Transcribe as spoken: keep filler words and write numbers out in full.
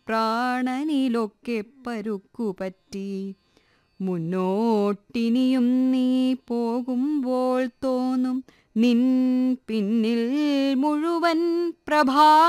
പ്രാണനിലൊക്കെ പരുക്കുപറ്റി. മുന്നോട്ടിനിയും നീ പോകുമ്പോൾ തോന്നും നിൻ പിന്നിൽ മുഴുവൻ പ്രഭാ